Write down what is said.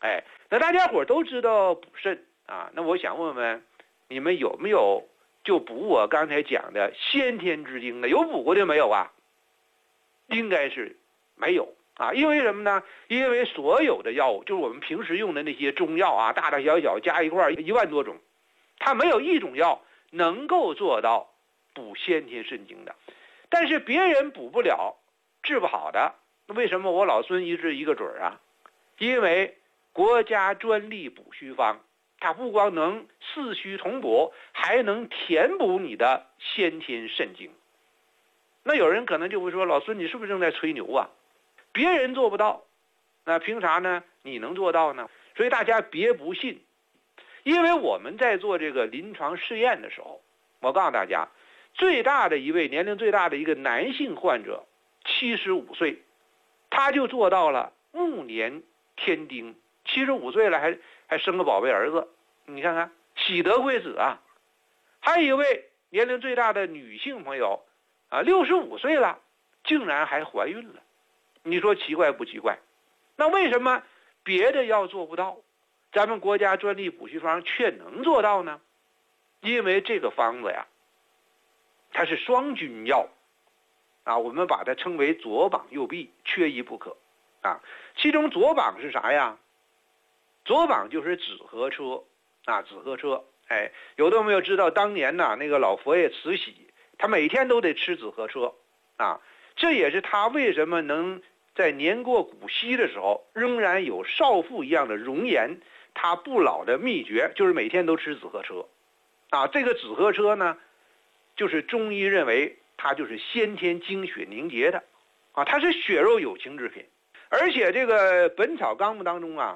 那大家伙都知道补肾啊，那我想问问你们有没有就补我刚才讲的先天之精的？有补过的没有啊？应该是没有啊，因为什么呢？因为所有的药物，就是我们平时用的那些中药啊，大大小小加一块1万多种，它没有一种药能够做到补先天肾精的。但是别人补不了，治不好的，那为什么我老孙一治一个准啊？因为国家专利补虚方，它不光能四虚同补，还能填补你的先天肾精。那有人可能就会说，老孙你是不是正在吹牛啊？别人做不到，那凭啥呢？你能做到呢？所以大家别不信，因为我们在做这个临床试验的时候，我告诉大家，年龄最大的一个男性患者，75岁，他就做到了暮年添丁，75岁了还生个宝贝儿子，你看看喜得贵子啊！还有一位年龄最大的女性朋友啊，65岁了，竟然还怀孕了，你说奇怪不奇怪？那为什么别的药做不到，咱们国家专利补虚方却能做到呢？因为这个方子呀，它是双菌药啊，我们把它称为左膀右臂，缺一不可啊。其中左膀是啥呀？左膀就是紫河车啊，紫河车。有的没有知道，当年呢，那个老佛爷慈禧，他每天都得吃紫河车啊，这也是他为什么能在年过古稀的时候仍然有少妇一样的容颜，他不老的秘诀就是每天都吃紫河车啊。这个紫河车呢，就是中医认为它就是先天精血凝结的啊，它是血肉有情之品。而且这个《本草纲目》当中啊，